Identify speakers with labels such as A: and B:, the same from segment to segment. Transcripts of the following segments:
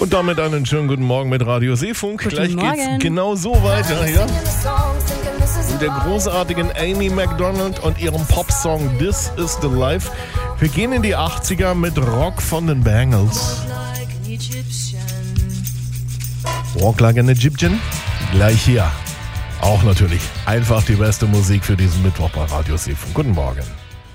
A: Und damit einen schönen guten Morgen mit Radio Seefunk.
B: Guten
A: Gleich
B: Morgen.
A: geht's genau so weiter hier. Und der großartigen Amy Macdonald und ihrem Popsong This Is The Life. Wir gehen in die 80er mit Rock von den Bangles. Walk Like an Egyptian. Gleich hier. Auch natürlich einfach die beste Musik für diesen Mittwoch bei Radio Seefunk. Guten Morgen.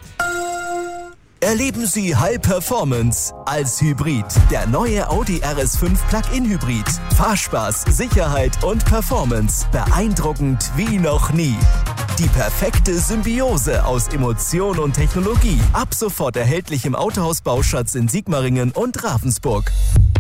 C: Erleben Sie High Performance als Hybrid. Der neue Audi RS5 Plug-in Hybrid. Fahrspaß, Sicherheit und Performance. Beeindruckend wie noch nie. Die perfekte Symbiose aus Emotion und Technologie. Ab sofort erhältlich im Autohaus Bauschatz in Sigmaringen und Ravensburg.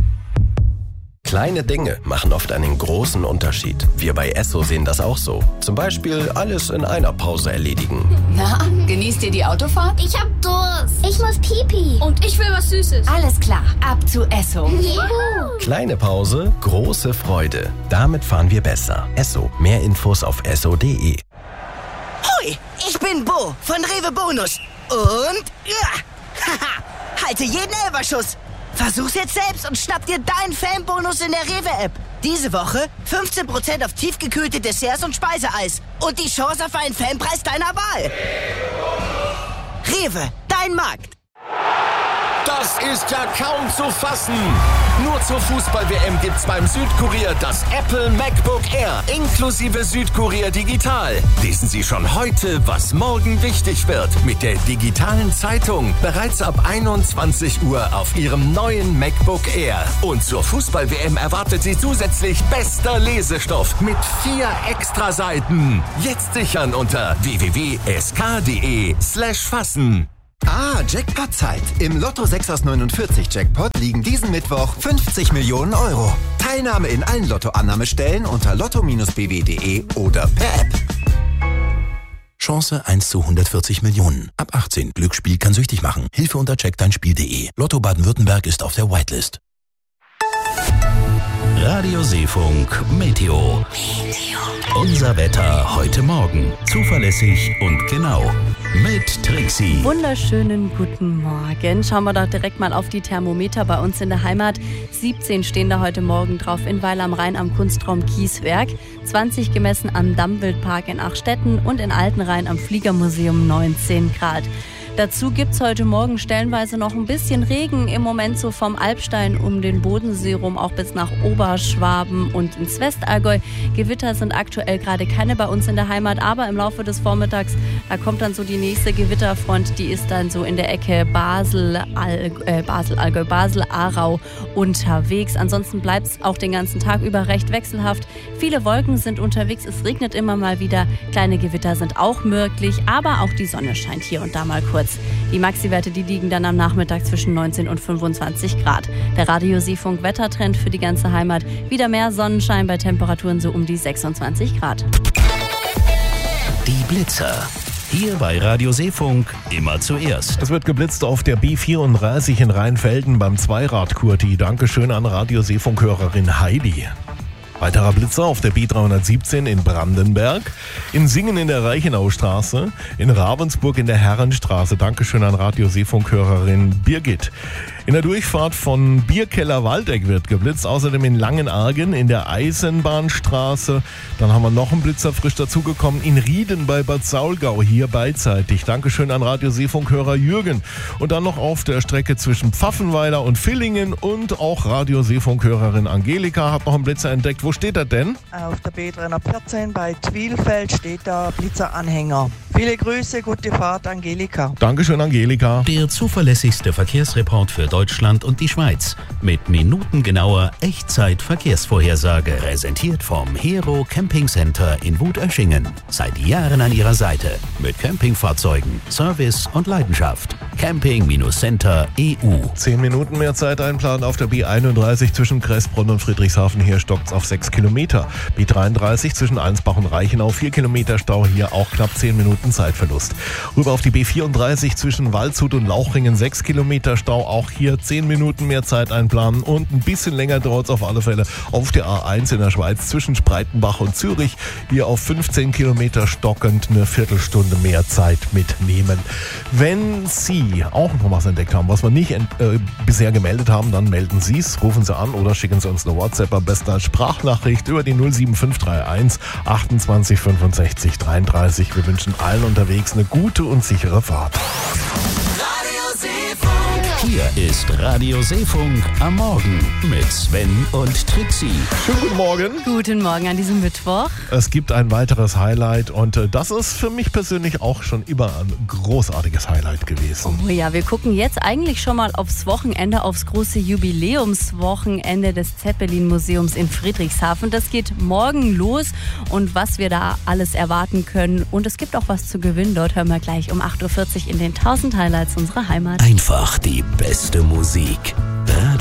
D: Kleine Dinge machen oft einen großen Unterschied. Wir bei Esso sehen das auch so. Zum Beispiel alles in einer Pause erledigen.
E: Na, genießt ihr die Autofahrt?
F: Ich hab Durst. Ich muss Pipi.
G: Und ich will was Süßes.
E: Alles klar, ab zu Esso.
F: Juhu.
D: Kleine Pause, große Freude. Damit fahren wir besser. Esso. Mehr Infos auf esso.de.
H: Hoi, ich bin Bo von Rewe Bonus. Und halte jeden Elferschuss. Versuch's jetzt selbst und schnapp dir deinen Fanbonus in der Rewe-App. Diese Woche 15% auf tiefgekühlte Desserts und Speiseeis. Und die Chance auf einen Fanpreis deiner Wahl. Rewe, dein Markt.
I: Das ist ja kaum zu fassen. Nur zur Fußball-WM gibt's beim Südkurier das Apple MacBook Air inklusive Südkurier Digital. Lesen Sie schon heute, was morgen wichtig wird. Mit der digitalen Zeitung bereits ab 21 Uhr auf Ihrem neuen MacBook Air. Und zur Fußball-WM erwartet Sie zusätzlich bester Lesestoff mit 4 Extraseiten. Jetzt sichern unter www.sk.de/fassen.
J: Jackpot-Zeit. Im Lotto 6 aus 49 Jackpot liegen diesen Mittwoch 50 Millionen Euro. Teilnahme in allen Lottoannahmestellen unter lotto-bw.de oder per App.
K: Chance 1 zu 140 Millionen. Ab 18. Glücksspiel kann süchtig machen. Hilfe unter checkdeinspiel.de. Lotto Baden-Württemberg ist auf der Whitelist. Radio Seefunk Meteo. Unser Wetter heute Morgen. Zuverlässig und genau. Mit Trixie.
B: Wunderschönen guten Morgen. Schauen wir doch direkt mal auf die Thermometer bei uns in der Heimat. 17 stehen da heute Morgen drauf in Weil am Rhein am Kunstraum Kieswerk. 20 gemessen am Dammwildpark in Achstetten und in Altenrhein am Fliegermuseum 19 Grad. Dazu gibt's heute Morgen stellenweise noch ein bisschen Regen. Im Moment so vom Alpstein um den Bodensee rum, auch bis nach Oberschwaben und ins Westallgäu. Gewitter sind aktuell gerade keine bei uns in der Heimat, aber im Laufe des Vormittags, da kommt dann so die nächste Gewitterfront. Die ist dann so in der Ecke Basel-Allgäu, Basel-Aarau unterwegs. Ansonsten bleibt's auch den ganzen Tag über recht wechselhaft. Viele Wolken sind unterwegs, es regnet immer mal wieder. Kleine Gewitter sind auch möglich, aber auch die Sonne scheint hier und da mal kurz. Die Maxi-Werte, die liegen dann am Nachmittag zwischen 19 und 25 Grad. Der Radio Seefunk Wettertrend für die ganze Heimat. Wieder mehr Sonnenschein bei Temperaturen so um die 26 Grad.
K: Die Blitzer. Hier bei Radio Seefunk immer zuerst.
A: Es wird geblitzt auf der B34 in Rheinfelden beim Zweirad-Kurti. Dankeschön an Radio Seefunk-Hörerin Heidi. Weiterer Blitzer auf der B317 in Brandenberg, in Singen in der Reichenaustraße, in Ravensburg in der Herrenstraße. Dankeschön an Radio Seefunk-Hörerin Birgit. In der Durchfahrt von Bierkeller-Waldeck wird geblitzt, außerdem in Langenargen in der Eisenbahnstraße. Dann haben wir noch einen Blitzer frisch dazugekommen in Rieden bei Bad Saulgau, hier beidseitig. Dankeschön an Radio Seefunk-Hörer Jürgen. Und dann noch auf der Strecke zwischen Pfaffenweiler und Villingen und auch Radio Seefunk-Hörerin Angelika hat noch einen Blitzer entdeckt. Wo steht er denn?
L: Auf der B314 bei Twilfeld steht da Blitzeranhänger. Viele Grüße, gute Fahrt, Angelika.
A: Dankeschön, Angelika.
K: Der zuverlässigste Verkehrsreport für Deutschland und die Schweiz. Mit minutengenauer Echtzeit-Verkehrsvorhersage. Präsentiert vom Hero Camping Center in Wutöschingen. Seit Jahren an ihrer Seite. Mit Campingfahrzeugen, Service und Leidenschaft. Camping-Center.eu.
A: 10 Minuten mehr Zeit einplanen auf der B31 zwischen Kressbronn und Friedrichshafen. Hier stockt's auf 6 Kilometer. B33 zwischen Ansbach und Reichenau 4 Kilometer Stau. Hier auch knapp 10 Minuten Zeitverlust. Rüber auf die B34 zwischen Waldshut und Lauchringen 6 Kilometer Stau. Auch hier hier 10 Minuten mehr Zeit einplanen und ein bisschen länger dauert es auf alle Fälle auf der A1 in der Schweiz zwischen Spreitenbach und Zürich. Hier auf 15 Kilometer stockend eine Viertelstunde mehr Zeit mitnehmen. Wenn Sie auch noch was entdeckt haben, was wir nicht bisher gemeldet haben, dann melden Sie es, rufen Sie an oder schicken Sie uns eine WhatsApp, am besten als Sprachnachricht über die 07531 28 65 33. Wir wünschen allen unterwegs eine gute und sichere Fahrt.
K: Hier ist Radio Seefunk am Morgen mit Sven und Trixie.
A: Schönen guten Morgen.
B: Guten Morgen an diesem Mittwoch.
A: Es gibt ein weiteres Highlight und das ist für mich persönlich auch schon immer ein großartiges Highlight gewesen.
B: Oh ja, wir gucken jetzt eigentlich schon mal aufs Wochenende, aufs große Jubiläumswochenende des Zeppelin-Museums in Friedrichshafen. Das geht morgen los und was wir da alles erwarten können. Und es gibt auch was zu gewinnen. Dort hören wir gleich um 8.40 Uhr in den 1000 Highlights unserer Heimat.
K: Einfach die beste Musik.